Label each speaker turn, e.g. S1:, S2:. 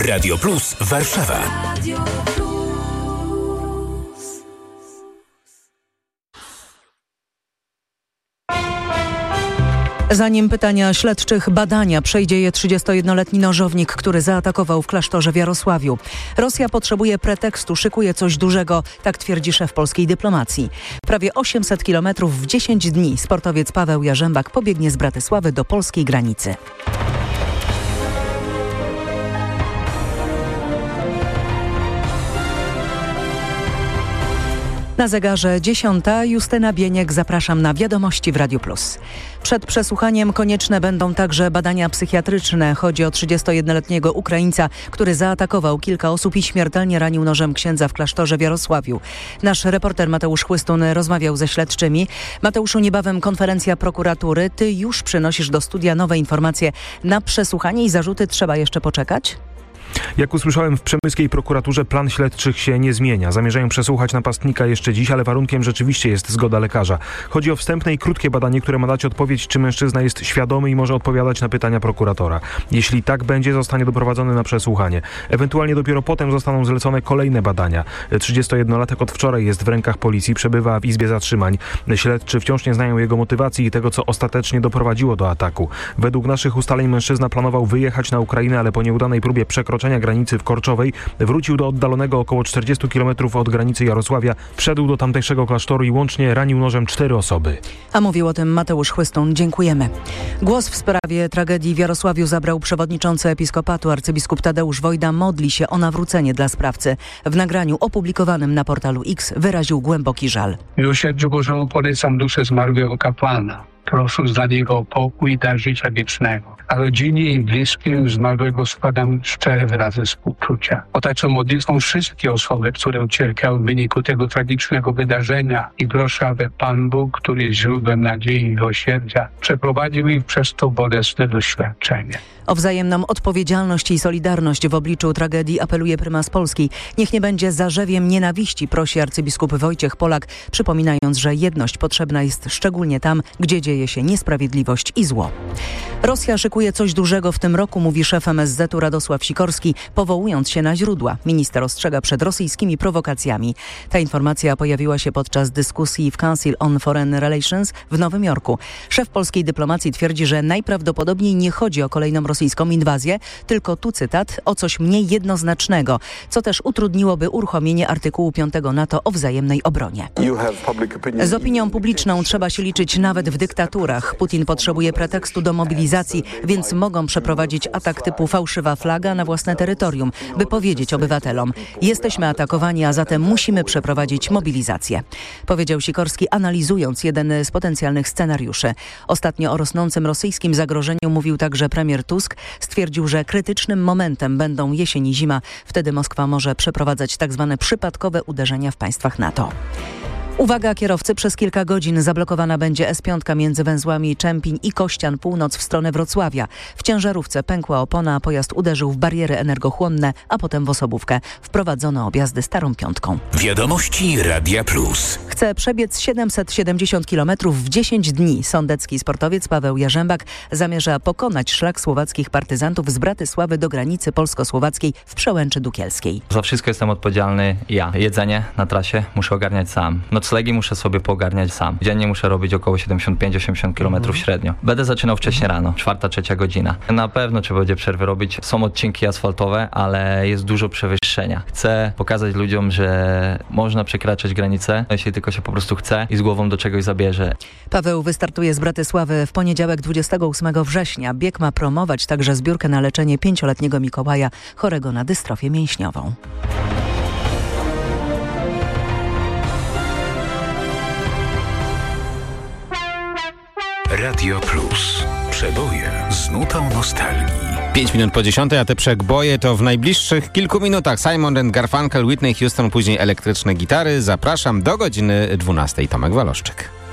S1: Radio Plus Warszawa.
S2: Zanim pytania śledczych badania przejdzie je 31-letni nożownik, który zaatakował w klasztorze w Jarosławiu. Rosja potrzebuje pretekstu, szykuje coś dużego, tak twierdzi szef polskiej dyplomacji. Prawie 800 kilometrów w 10 dni sportowiec Paweł Jarzębak pobiegnie z Bratysławy do polskiej granicy. Na zegarze 10. Justyna Bieniek, zapraszam na Wiadomości w Radiu Plus. Przed przesłuchaniem konieczne będą także badania psychiatryczne. Chodzi o 31-letniego Ukraińca, który zaatakował kilka osób i śmiertelnie ranił nożem księdza w klasztorze w Jarosławiu. Nasz reporter Mateusz Chłystun rozmawiał ze śledczymi. Mateuszu, niebawem konferencja prokuratury. Ty już przynosisz do studia nowe informacje. Na przesłuchanie i zarzuty trzeba jeszcze poczekać?
S3: Jak usłyszałem w przemyskiej prokuraturze, plan śledczych się nie zmienia. Zamierzają przesłuchać napastnika jeszcze dziś, ale warunkiem rzeczywiście jest zgoda lekarza. Chodzi o wstępne i krótkie badanie, które ma dać odpowiedź, czy mężczyzna jest świadomy i może odpowiadać na pytania prokuratora. Jeśli tak będzie, zostanie doprowadzony na przesłuchanie. Ewentualnie dopiero potem zostaną zlecone kolejne badania. 31-latek od wczoraj jest w rękach policji, przebywa w izbie zatrzymań. Śledczy wciąż nie znają jego motywacji i tego, co ostatecznie doprowadziło do ataku. Według naszych ustaleń mężczyzna planował wyjechać na Ukrainę, ale po nieudanej próbie przekroczenia granicy w Korczowej wrócił do oddalonego około 40 km od granicy Jarosławia, wszedł do tamtejszego klasztoru i łącznie ranił nożem 4 osoby.
S2: A mówił o tym Mateusz Chłystun. Dziękujemy. Głos w sprawie tragedii w Jarosławiu zabrał przewodniczący episkopatu arcybiskup Tadeusz Wojda. Modli się o nawrócenie dla sprawcy. W nagraniu opublikowanym na portalu X wyraził głęboki żal.
S4: Miłosierdziu Bożemu polecam duszę zmarłego kapłana, prosząc dla niego o pokój i dar życia wiecznego. A rodzinie i bliskim zmarłego składam szczere wyrazy współczucia. Otaczam modlitwą wszystkie osoby, które ucierpiały w wyniku tego tragicznego wydarzenia i proszę, aby Pan Bóg, który jest źródłem nadziei i miłosierdzia, przeprowadził ich przez to bolesne doświadczenie.
S2: O wzajemną odpowiedzialność i solidarność w obliczu tragedii apeluje prymas Polski. Niech nie będzie zarzewiem nienawiści, prosi arcybiskup Wojciech Polak, przypominając, że jedność potrzebna jest szczególnie tam, gdzie dzieje się niesprawiedliwość i zło. Rosja szykuje coś dużego w tym roku, mówi szef MSZ-u Radosław Sikorski, powołując się na źródła. Minister ostrzega przed rosyjskimi prowokacjami. Ta informacja pojawiła się podczas dyskusji w Council on Foreign Relations w Nowym Jorku. Szef polskiej dyplomacji twierdzi, że najprawdopodobniej nie chodzi o kolejną rosyjską inwazję, tylko tu cytat, o coś mniej jednoznacznego, co też utrudniłoby uruchomienie artykułu 5 NATO o wzajemnej obronie. Z opinią publiczną trzeba się liczyć nawet w dyktaturach. Putin potrzebuje pretekstu do mobilizacji, więc mogą przeprowadzić atak typu fałszywa flaga na własne terytorium, by powiedzieć obywatelom: jesteśmy atakowani, a zatem musimy przeprowadzić mobilizację. Powiedział Sikorski, analizując jeden z potencjalnych scenariuszy. Ostatnio o rosnącym rosyjskim zagrożeniu mówił także premier Tusk. Stwierdził, że krytycznym momentem będą jesień i zima. Wtedy Moskwa może przeprowadzać tzw. przypadkowe uderzenia w państwach NATO. Uwaga kierowcy, przez kilka godzin zablokowana będzie S5 między węzłami Czempin i Kościan Północ w stronę Wrocławia. W ciężarówce pękła opona, a pojazd uderzył w bariery energochłonne, a potem w osobówkę. Wprowadzono objazdy Starą Piątką.
S1: Wiadomości Radia Plus.
S2: Chce przebiec 770 km w 10 dni. Sądecki sportowiec Paweł Jarzębak zamierza pokonać szlak słowackich partyzantów z Bratysławy do granicy polsko-słowackiej w Przełęczy Dukielskiej.
S5: Za wszystko jestem odpowiedzialny ja. Jedzenie na trasie muszę ogarniać sam. Noclegi muszę sobie poogarniać sam. Dziennie muszę robić około 75-80 km średnio. Będę zaczynał wcześnie rano, 4-3 godzina. Na pewno trzeba będzie przerwy robić. Są odcinki asfaltowe, ale jest dużo przewyższenia. Chcę pokazać ludziom, że można przekraczać granice, jeśli tylko się po prostu chce i z głową do czegoś zabierze.
S2: Paweł wystartuje z Bratysławy w poniedziałek 28 września. Bieg ma promować także zbiórkę na leczenie 5-letniego Mikołaja chorego na dystrofię mięśniową.
S1: Radio Plus. Przeboje z nutą nostalgii.
S6: 5 minut po 10, a te przeboje to w najbliższych kilku minutach. Simon & Garfunkel, Whitney Houston, później elektryczne gitary. Zapraszam do godziny 12. Tomek Waloszczyk.